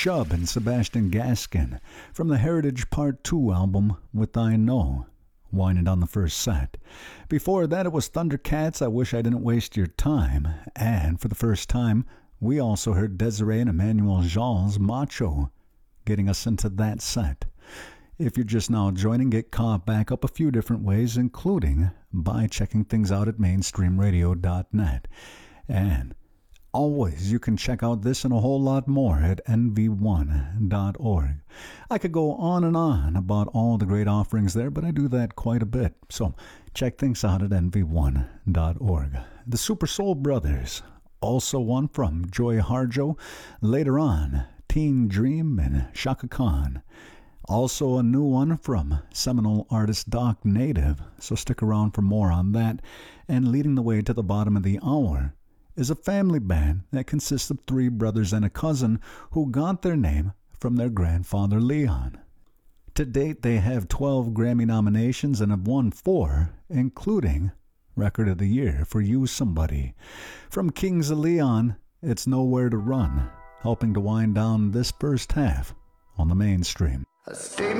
Shub and Sebastian Gaskin from the Heritage Part 2 album With I Know, winding on the first set. Before that, it was Thundercats, I Wish I Didn't Waste Your Time. And for the first time, we also heard Desiree and Emmanuel Jean's Macho, getting us into that set. If you're just now joining, get caught back up a few different ways, including by checking things out at mainstreamradio.net. And always, you can check out this and a whole lot more at nv1.org. I could go on and on about all the great offerings there, but I do that quite a bit. So check things out at nv1.org. The Super Soul Brothers, also one from Joy Harjo. Later on, Teen Dream and Shaka Khan. Also a new one from seminal artist Doc Native, so stick around for more on that. And leading the way to the bottom of the hour is a family band that consists of 3 brothers and a cousin who got their name from their grandfather Leon. To date, they have 12 Grammy nominations and have won 4, including Record of the Year for You Somebody. From Kings of Leon, it's Nowhere to Run, helping to wind down this first half on the mainstream.